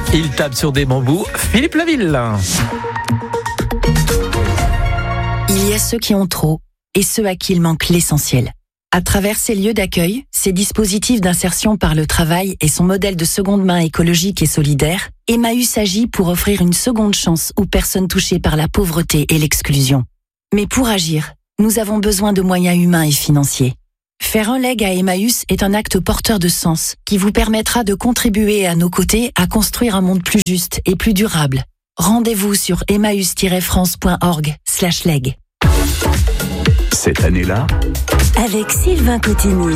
Il tape sur des bambous. Philippe Laville. Il y a ceux qui ont trop et ceux à qui il manque l'essentiel. À travers ces lieux d'accueil, ces dispositifs d'insertion par le travail et son modèle de seconde main écologique et solidaire, Emmaüs agit pour offrir une seconde chance aux personnes touchées par la pauvreté et l'exclusion. Mais pour agir, nous avons besoin de moyens humains et financiers. Faire un leg à Emmaüs est un acte porteur de sens qui vous permettra de contribuer à nos côtés à construire un monde plus juste et plus durable. Rendez-vous sur emmaüs-france.org/leg. Cette année-là, Avec Sylvain Cotigny.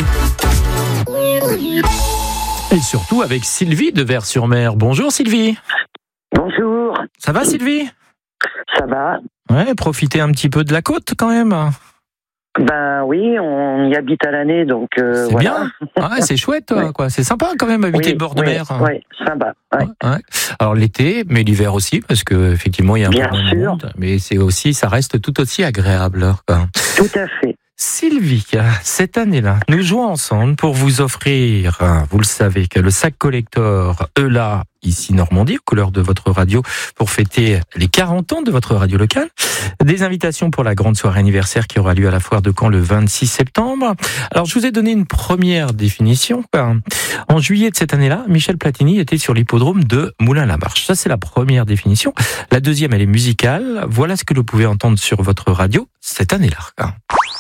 Et surtout avec Sylvie de Vers-sur-Mer. Bonjour Sylvie. Bonjour, Ça va Sylvie? ça va? Ouais, profitez un petit peu de la côte quand même. Ben oui, on y habite à l'année, donc C'est voilà. bien. Ouais, c'est chouette, Ouais. quoi. C'est sympa quand même habiter Oui, le bord de oui, mer. Oui, sympa. Ouais. Ouais. Alors l'été, mais l'hiver aussi, parce que effectivement il y a un Bien peu moins de sûr. monde, mais c'est aussi, ça reste tout aussi agréable, quoi. Tout à fait. Sylvie, cette année-là, nous jouons ensemble pour vous offrir, vous le savez, que le sac collector ELA, ici Normandie, aux couleurs de votre radio, pour fêter les 40 ans de votre radio locale. Des invitations pour la grande soirée anniversaire qui aura lieu à la foire de Caen le 26 septembre. Alors, je vous ai donné une première définition, quoi. En juillet de cette année-là, Michel Platini était sur l'hippodrome de Moulins-la-Marche. Ça, c'est la première définition. La deuxième, elle est musicale. Voilà ce que vous pouvez entendre sur votre radio cette année-là.